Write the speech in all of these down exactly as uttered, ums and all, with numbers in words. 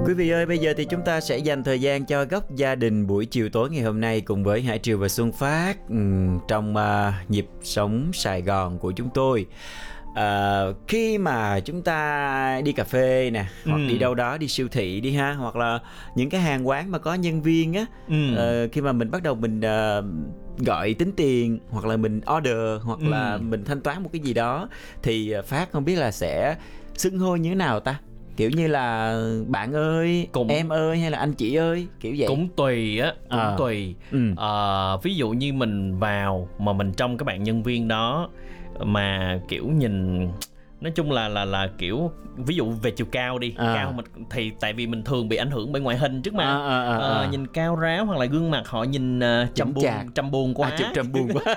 Quý vị ơi, bây giờ thì chúng ta sẽ dành thời gian cho góc gia đình buổi chiều tối ngày hôm nay cùng với Hải Triều và Xuân Phát um, trong uh, nhịp sống Sài Gòn của chúng tôi. Uh, khi mà chúng ta đi cà phê nè, hoặc ừ. đi đâu đó, đi siêu thị đi ha, hoặc là những cái hàng quán mà có nhân viên á, ừ. uh, khi mà mình bắt đầu mình uh, gọi tính tiền hoặc là mình order hoặc ừ. là mình thanh toán một cái gì đó thì Phát không biết là sẽ xưng hô như thế nào ta? Kiểu như là bạn ơi, cũng, em ơi hay là anh chị ơi, kiểu vậy. Cũng tùy á, cũng à. tùy. Ừ. À, ví dụ như mình vào mà mình trong các bạn nhân viên đó mà kiểu nhìn, nói chung là là là kiểu ví dụ về chiều cao đi, à. cao mình thì tại vì mình thường bị ảnh hưởng bởi ngoại hình trước mà, à, à, à, à. À, nhìn cao ráo hoặc là gương mặt họ nhìn uh, trầm buồn, trầm buồn quá, à, trầm buồn quá.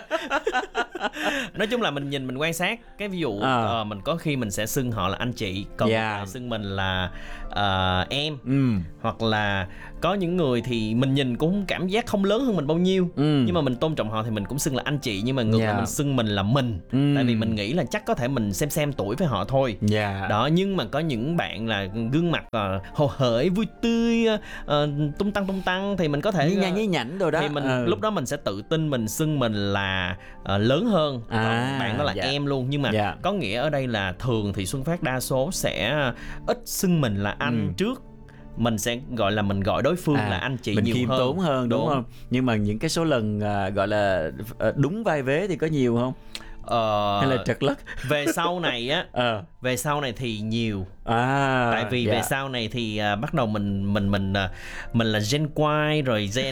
Nói chung là mình nhìn mình quan sát cái ví dụ à. uh, mình có khi mình sẽ xưng họ là anh chị, còn yeah. xưng mình là uh, em, ừ. hoặc là có những người thì mình nhìn cũng cảm giác không lớn hơn mình bao nhiêu, ừ. nhưng mà mình tôn trọng họ thì mình cũng xưng là anh chị, nhưng mà ngược yeah. lại mình xưng mình là mình, ừ. tại vì mình nghĩ là chắc có thể mình xem xem tuổi với họ thôi, yeah. đó. Nhưng mà có những bạn là gương mặt uh, hồ hởi vui tươi, uh, tung tăng tung tăng thì mình có thể nhí nha nhí nhảnh rồi đó, thì mình ừ. lúc đó mình sẽ tự tin mình xưng mình là uh, lớn hơn, à, còn bạn đó là dạ. em luôn. Nhưng mà dạ. có nghĩa ở đây là thường thì Xuân Phát đa số sẽ ít xưng mình là anh ừ. trước, mình sẽ gọi là mình gọi đối phương à, là anh chị mình nhiều khiêm hơn, tốn hơn, đúng, đúng không? Nhưng mà những cái số lần uh, gọi là uh, đúng vai vế thì có nhiều không? Ờ, hay là trật lất? Về sau này á, ờ. về sau này thì nhiều. À, tại vì dạ. về sau này thì uh, bắt đầu mình mình mình uh, mình là Gen Y rồi Gen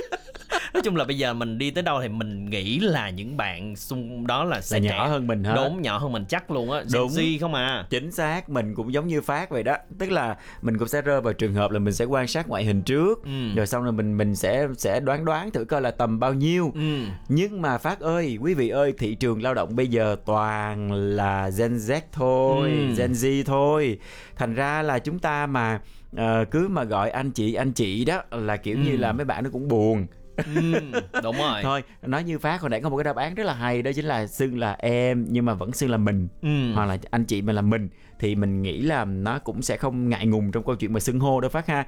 nói chung là bây giờ mình đi tới đâu thì mình nghĩ là những bạn xung đó là sẽ là trẻ nhỏ hơn mình hết. Đúng, nhỏ hơn mình chắc luôn á. Gen Z không à. Chính xác, mình cũng giống như Phát vậy đó. Tức là mình cũng sẽ rơi vào trường hợp là mình sẽ quan sát ngoại hình trước, ừ. rồi sau này mình mình sẽ sẽ đoán đoán thử coi là tầm bao nhiêu. Ừ. Nhưng mà Phát ơi, quý vị ơi, thị trường lao động bây giờ toàn là Gen Z thôi, ừ. Gen Z thôi. Thành ra là chúng ta mà uh, cứ mà gọi anh chị anh chị đó là kiểu ừ. như là mấy bạn nó cũng buồn. ừ, đúng rồi. Thôi nói như Phát hồi nãy có một cái đáp án rất là hay, đó chính là xưng là em nhưng mà vẫn xưng là mình, ừ. hoặc là anh chị mình là mình, thì mình nghĩ là nó cũng sẽ không ngại ngùng trong câu chuyện mà xưng hô đó Phát ha.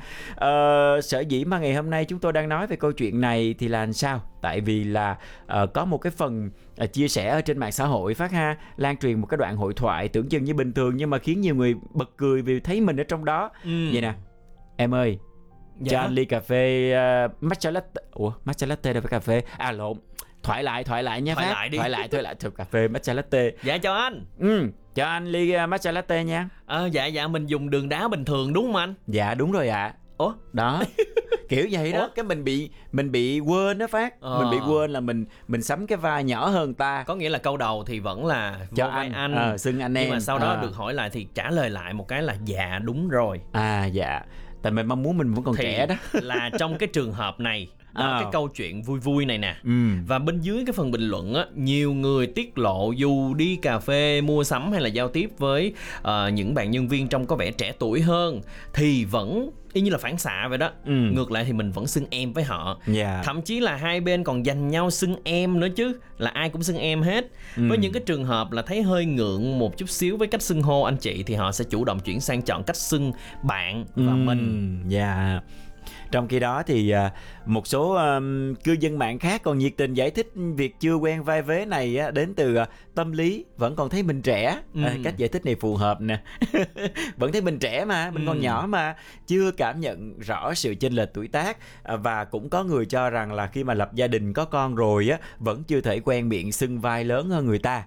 Ờ, sở dĩ mà ngày hôm nay chúng tôi đang nói về câu chuyện này thì là làm sao? Tại vì là uh, có một cái phần uh, chia sẻ ở trên mạng xã hội Phát ha, lan truyền một cái đoạn hội thoại tưởng chừng như bình thường nhưng mà khiến nhiều người bật cười vì thấy mình ở trong đó. ừ. Vậy nè, em ơi, dạ. cho anh ly cà phê uh, matcha latte. Ủa, matcha latte đâu phải cà phê. À lộn, thoại lại, thoại lại nha Phát. Thoại lại đi. Thoại lại, thoại lại, cà phê matcha latte. Dạ cho anh. Ừ, cho anh ly uh, matcha latte nha. Ờ, dạ dạ, mình dùng đường đá bình thường đúng không anh? Dạ đúng rồi ạ. À. Ủa? Đó. Kiểu vậy đó. Ủa? Cái mình bị mình bị quên đó Phát. Ờ. Mình bị quên là mình mình sắm cái vai nhỏ hơn ta. Có nghĩa là câu đầu thì vẫn là cho anh, anh. Ờ, xưng anh em. Nhưng mà sau đó à. được hỏi lại thì trả lời lại một cái là dạ đúng rồi. À dạ. Tại mình mong muốn mình vẫn còn thì trẻ đó. Là trong cái trường hợp này đó, à. cái câu chuyện vui vui này nè, ừ. và bên dưới cái phần bình luận á, nhiều người tiết lộ dù đi cà phê mua sắm hay là giao tiếp với uh, những bạn nhân viên trông có vẻ trẻ tuổi hơn thì vẫn y như là phản xạ vậy đó, ừ. ngược lại thì mình vẫn xưng em với họ, yeah. thậm chí là hai bên còn dành nhau xưng em nữa chứ, là ai cũng xưng em hết. ừ. Với những cái trường hợp là thấy hơi ngượng một chút xíu với cách xưng hô anh chị thì họ sẽ chủ động chuyển sang chọn cách xưng bạn và ừ. mình. Dạ yeah. Trong khi đó thì một số um, cư dân mạng khác còn nhiệt tình giải thích việc chưa quen vai vế này á, đến từ uh, tâm lý, vẫn còn thấy mình trẻ. ừ. à, Cách giải thích này phù hợp nè. Vẫn thấy mình trẻ mà, mình ừ. còn nhỏ mà, chưa cảm nhận rõ sự chênh lệch tuổi tác. à, Và cũng có người cho rằng là khi mà lập gia đình có con rồi á, vẫn chưa thể quen miệng xưng vai lớn hơn người ta.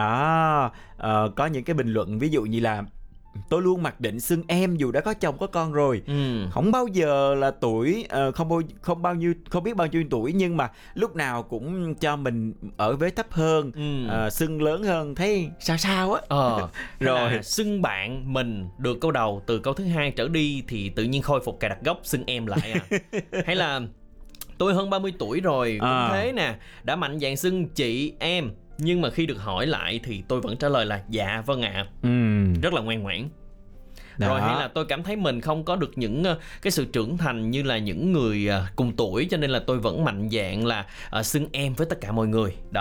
à, uh, Có những cái bình luận ví dụ như là tôi luôn mặc định xưng em dù đã có chồng có con rồi, ừ. không bao giờ là tuổi uh, không bao không bao nhiêu không biết bao nhiêu tuổi, nhưng mà lúc nào cũng cho mình ở vế thấp hơn, ừ. uh, xưng lớn hơn, thấy sao sao á. ờ, rồi xưng bạn mình được câu đầu, từ câu thứ hai trở đi thì tự nhiên khôi phục cài đặt gốc xưng em lại à. Hay là tôi hơn ba mươi tuổi rồi cũng à. thế nè, đã mạnh dạn xưng chị em, nhưng mà khi được hỏi lại thì tôi vẫn trả lời là dạ vâng ạ. à. ừ. Rất là ngoan ngoãn. Đó. Rồi hay là tôi cảm thấy mình không có được những uh, cái sự trưởng thành như là những người uh, cùng tuổi, cho nên là tôi vẫn mạnh dạn là uh, xưng em với tất cả mọi người. Đó.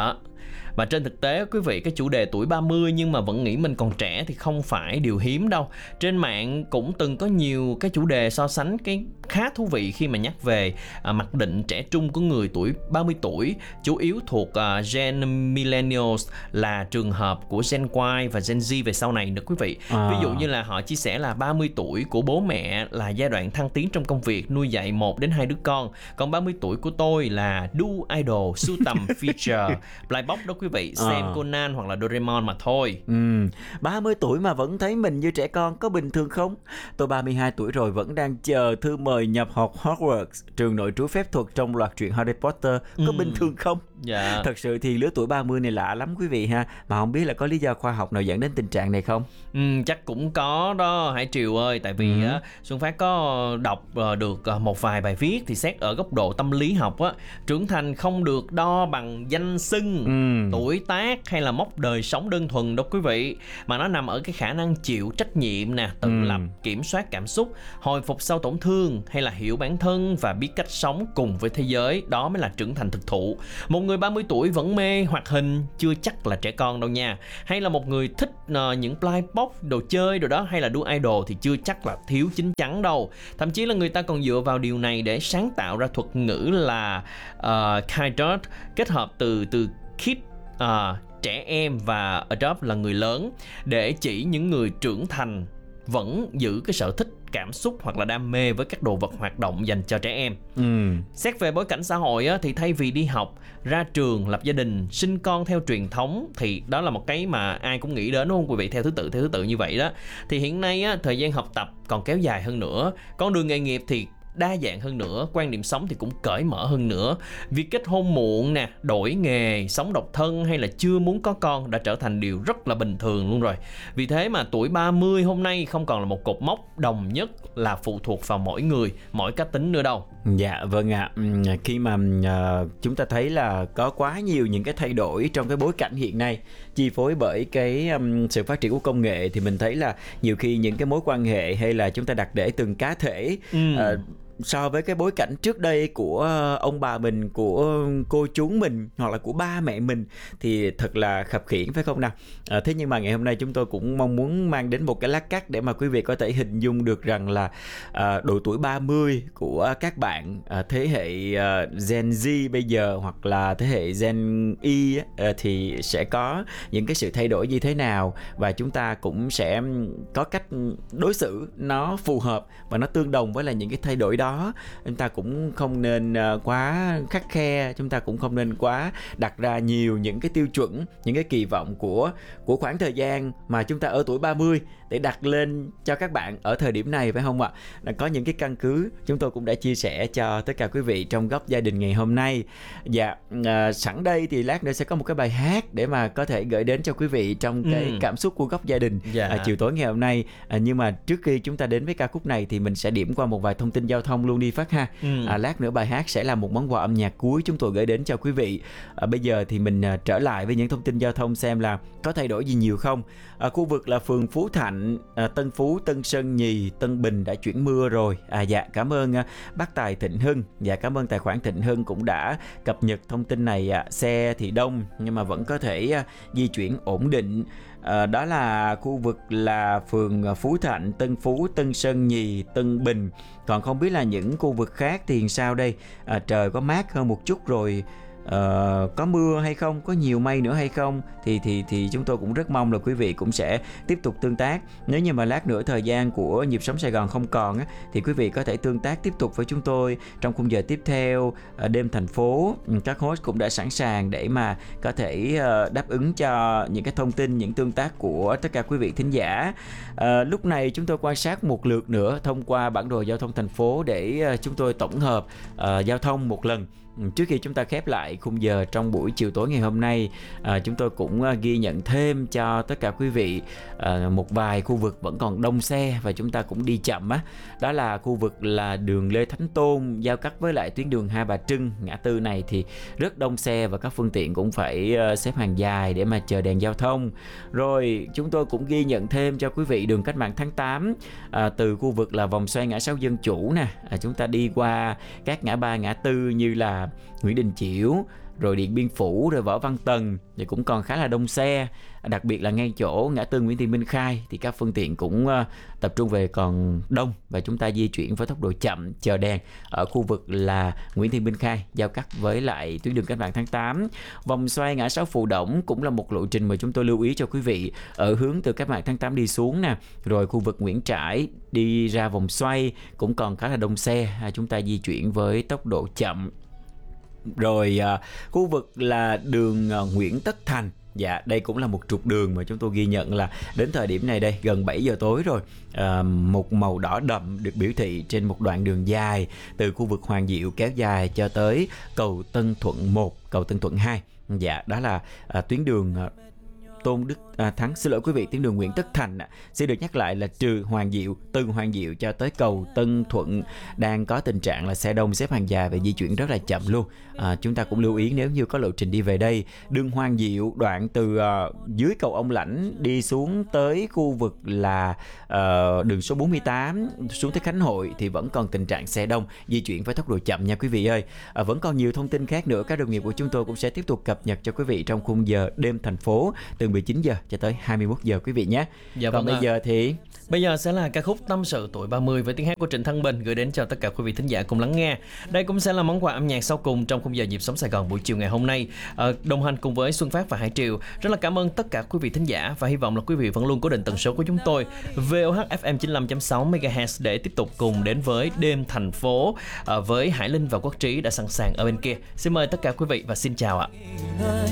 Và trên thực tế quý vị, cái chủ đề tuổi ba mươi nhưng mà vẫn nghĩ mình còn trẻ thì không phải điều hiếm đâu. Trên mạng cũng từng có nhiều cái chủ đề so sánh cái khá thú vị khi mà nhắc về à, mặc định trẻ trung của người tuổi ba mươi tuổi, chủ yếu thuộc à, Gen Millennials, là trường hợp của Gen Y và Gen Z về sau này nữa quý vị. À. Ví dụ như là họ chia sẻ là ba mươi tuổi của bố mẹ là giai đoạn thăng tiến trong công việc, nuôi dạy một đến hai đứa con. Còn ba mươi tuổi của tôi là đu idol, sưu tầm feature, blind box đó quý vị, xem à. Conan hoặc là Doraemon mà thôi. Ừ, ba mươi tuổi mà vẫn thấy mình như trẻ con có bình thường không? Tôi ba mươi hai tuổi rồi vẫn đang chờ thư mời nhập học Hogwarts, trường nội trú phép thuật trong loạt truyện Harry Potter, có ừ. bình thường không? Dạ. Thật sự thì lứa tuổi ba mươi này lạ lắm quý vị ha. Mà không biết là có lý do khoa học nào dẫn đến tình trạng này không? Ừ, chắc cũng có đó Hải Triều ơi. Tại vì ừ. á, Xuân Phát có đọc được một vài bài viết thì xét ở góc độ tâm lý học á, trưởng thành không được đo bằng danh xưng, ừ. tuổi tác hay là mốc đời sống đơn thuần đâu quý vị, mà nó nằm ở cái khả năng chịu trách nhiệm nè, tự ừ. lập, kiểm soát cảm xúc, hồi phục sau tổn thương, hay là hiểu bản thân và biết cách sống cùng với thế giới. Đó mới là trưởng thành thực thụ. Một người ba mươi tuổi vẫn mê hoạt hình chưa chắc là trẻ con đâu nha. Hay là một người thích uh, những blind box, đồ chơi đồ đó, hay là đua idol thì chưa chắc là thiếu chín chắn đâu. Thậm chí là người ta còn dựa vào điều này để sáng tạo ra thuật ngữ là uh, kidult, kết hợp từ từ kid, uh, trẻ em, và adult là người lớn, để chỉ những người trưởng thành vẫn giữ cái sở thích, cảm xúc hoặc là đam mê với các đồ vật hoạt động dành cho trẻ em. Ừ. Xét về bối cảnh xã hội á, thì thay vì đi học, ra trường, lập gia đình, sinh con theo truyền thống, thì đó là một cái mà ai cũng nghĩ đến đúng không quý vị, theo thứ tự theo thứ tự như vậy đó. Thì hiện nay á, thời gian học tập còn kéo dài hơn nữa, con đường nghề nghiệp thì đa dạng hơn nữa, quan điểm sống thì cũng cởi mở hơn nữa. Việc kết hôn muộn nè, đổi nghề, sống độc thân hay là chưa muốn có con đã trở thành điều rất là bình thường luôn rồi. Vì thế mà tuổi ba mươi hôm nay không còn là một cột mốc đồng nhất là phụ thuộc vào mỗi người, mỗi cá tính nữa đâu. Dạ vâng ạ. À. Khi mà uh, chúng ta thấy là có quá nhiều những cái thay đổi trong cái bối cảnh hiện nay, chi phối bởi cái um, sự phát triển của công nghệ, thì mình thấy là nhiều khi những cái mối quan hệ hay là chúng ta đặt để từng cá thể ừ. uh, so với cái bối cảnh trước đây của ông bà mình, của cô chú mình hoặc là của ba mẹ mình thì thật là khập khiễng, phải không nào? À, thế nhưng mà ngày hôm nay chúng tôi cũng mong muốn mang đến một cái lát cắt để mà quý vị có thể hình dung được rằng là à, độ tuổi ba mươi của các bạn à, thế hệ à, Gen Z bây giờ hoặc là thế hệ Gen Y à, thì sẽ có những cái sự thay đổi như thế nào, và chúng ta cũng sẽ có cách đối xử nó phù hợp và nó tương đồng với là những cái thay đổi đó. Đó, chúng ta cũng không nên quá khắt khe, chúng ta cũng không nên quá đặt ra nhiều những cái tiêu chuẩn, những cái kỳ vọng của của khoảng thời gian mà chúng ta ở tuổi ba mươi để đặt lên cho các bạn ở thời điểm này, phải không ạ? Là có những cái căn cứ chúng tôi cũng đã chia sẻ cho tất cả quý vị trong góc gia đình ngày hôm nay. Dạ, à, sẵn đây thì lát nữa sẽ có một cái bài hát để mà có thể gửi đến cho quý vị trong cái ừ. cảm xúc của góc gia đình dạ. à, chiều tối ngày hôm nay. À, nhưng mà trước khi chúng ta đến với ca khúc này thì mình sẽ điểm qua một vài thông tin giao thông luôn đi Phát ha. Ừ. À, lát nữa bài hát sẽ là một món quà âm nhạc cuối chúng tôi gửi đến cho quý vị. À, bây giờ thì mình à, trở lại với những thông tin giao thông xem là có thay đổi gì nhiều không. À, khu vực là phường Phú Thạnh, à, Tân Phú, Tân Sơn Nhì, Tân Bình đã chuyển mưa rồi. À, dạ cảm ơn à, bác Tài Thịnh Hưng. Dạ cảm ơn tài khoản Thịnh Hưng cũng đã cập nhật thông tin này. À, xe thì đông nhưng mà vẫn có thể à, di chuyển ổn định. À, đó là khu vực là phường Phú Thạnh, Tân Phú, Tân Sơn Nhì, Tân Bình. Còn không biết là những khu vực khác thì sao đây? À, trời có mát hơn một chút rồi. Uh, có mưa hay không, có nhiều mây nữa hay không thì thì thì chúng tôi cũng rất mong là quý vị cũng sẽ tiếp tục tương tác. Nếu như mà lát nữa thời gian của Nhịp Sống Sài Gòn không còn á, thì quý vị có thể tương tác tiếp tục với chúng tôi trong khung giờ tiếp theo. uh, Đêm thành phố, các host cũng đã sẵn sàng để mà có thể uh, đáp ứng cho những cái thông tin, những tương tác của tất cả quý vị thính giả. uh, Lúc này chúng tôi quan sát một lượt nữa thông qua bản đồ giao thông thành phố để uh, chúng tôi tổng hợp uh, giao thông một lần trước khi chúng ta khép lại khung giờ trong buổi chiều tối ngày hôm nay. À, chúng tôi cũng uh, ghi nhận thêm cho tất cả quý vị uh, một vài khu vực vẫn còn đông xe và chúng ta cũng đi chậm á. Đó là khu vực là đường Lê Thánh Tôn giao cắt với lại tuyến đường Hai Bà Trưng. Ngã tư này thì rất đông xe và các phương tiện cũng phải uh, xếp hàng dài để mà chờ đèn giao thông. Rồi chúng tôi cũng ghi nhận thêm cho quý vị đường Cách Mạng Tháng tám, uh, từ khu vực là vòng xoay ngã sáu Dân Chủ nè. À, chúng ta đi qua các ngã ba ngã tư như là là Nguyễn Đình Chiểu, rồi Điện Biên Phủ, rồi Võ Văn Tần thì cũng còn khá là đông xe. Đặc biệt là ngay chỗ ngã tư Nguyễn Thị Minh Khai thì các phương tiện cũng uh, tập trung về còn đông, và chúng ta di chuyển với tốc độ chậm chờ đèn ở khu vực là Nguyễn Thị Minh Khai giao cắt với lại tuyến đường Cách mạng tháng tám. Vòng xoay ngã sáu Phù Đổng cũng là một lộ trình mà chúng tôi lưu ý cho quý vị, ở hướng từ Cách mạng tháng tám đi xuống nè, rồi khu vực Nguyễn Trãi đi ra vòng xoay cũng còn khá là đông xe, à, chúng ta di chuyển với tốc độ chậm. Rồi à, khu vực là đường à, Nguyễn Tất Thành. Dạ, đây cũng là một trục đường mà chúng tôi ghi nhận là đến thời điểm này đây, gần bảy giờ tối rồi, à, một màu đỏ đậm được biểu thị trên một đoạn đường dài từ khu vực Hoàng Diệu kéo dài cho tới cầu Tân Thuận một, cầu Tân Thuận hai. Dạ, đó là à, tuyến đường à, Tôn Đức à, Thắng, xin lỗi quý vị, tuyến đường Nguyễn Tất Thành à. Xin được nhắc lại là trừ Hoàng Diệu, từ Hoàng Diệu cho tới cầu Tân Thuận đang có tình trạng là xe đông xếp hàng dài và di chuyển rất là chậm luôn. À, chúng ta cũng lưu ý nếu như có lộ trình đi về đây, đường Hoàng Diệu đoạn từ uh, dưới cầu Ông Lãnh đi xuống tới khu vực là uh, đường số bốn mươi tám xuống tới Khánh Hội thì vẫn còn tình trạng xe đông, di chuyển với tốc độ chậm nha quý vị ơi. À, vẫn còn nhiều thông tin khác nữa, các đồng nghiệp của chúng tôi cũng sẽ tiếp tục cập nhật cho quý vị trong khung giờ đêm thành phố từ mười chín giờ cho tới hai mươi mốt giờ quý vị nhé. Dạ, còn vâng bây à. giờ thì Bây giờ sẽ là ca khúc Tâm sự tuổi ba mươi với tiếng hát của Trịnh Thăng Bình gửi đến cho tất cả quý vị thính giả cùng lắng nghe. Đây cũng sẽ là món quà âm nhạc sau cùng trong khung giờ Nhịp sống Sài Gòn buổi chiều ngày hôm nay. À, đồng hành cùng với Xuân Phát và Hải Triều. Rất là cảm ơn tất cả quý vị thính giả và hy vọng là quý vị vẫn luôn cố định tần số của chúng tôi vê o hát ép em chín mươi lăm chấm sáu mê ga héc để tiếp tục cùng đến với đêm thành phố à, với Hải Linh và Quốc Trí đã sẵn sàng ở bên kia. Xin mời tất cả quý vị và xin chào ạ.